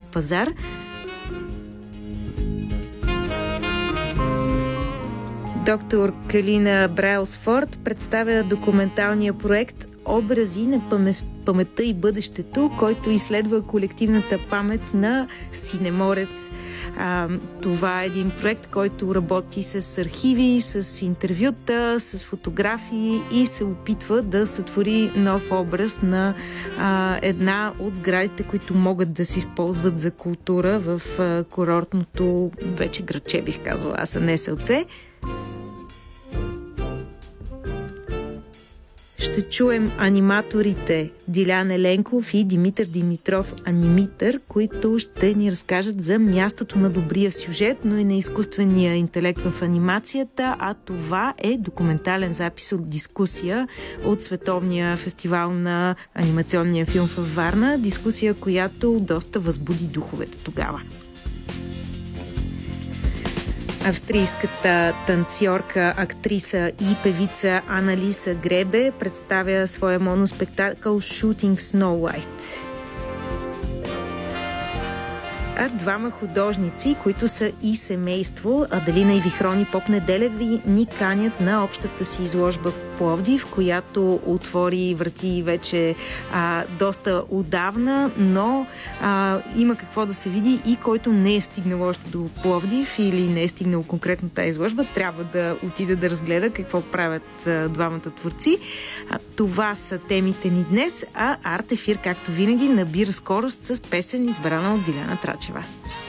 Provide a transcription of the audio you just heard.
пазар. Доктор Калина Брайлсфорд представя документалния проект "Образи на паметта и бъдещето", който изследва колективната памет на Синеморец. Това е един проект, който работи с архиви, с интервюта, с фотографии и се опитва да сътвори нов образ на една от сградите, които могат да се използват за култура в курортното вече градче, бих казала аз, а не селце. Ще чуем аниматорите Дилян Еленков и Димитър Димитров, анимитър, които ще ни разкажат за мястото на добрия сюжет, но и на изкуствения интелект в анимацията, а това е документален запис от дискусия от Световния фестивал на анимационния филм във Варна. Дискусия, която доста възбуди духовете тогава. Австрийската танцорка, актриса и певица Аналиса Гребе представя своя моноспектакъл "Shooting Snow White". А двама художници, които са и семейство, Аделина и Вихрони Поп-Неделеви, ни канят на общата си изложба в Пловдив, която отвори врати вече доста отдавна, но има какво да се види и който не е стигнал още до Пловдив или не е стигнал конкретно тази изложба, трябва да отиде да разгледа какво правят двамата творци. Това са темите ни днес, а Арт Ефир, както винаги, набира скорост с песен, избрана от Диляна Трачева.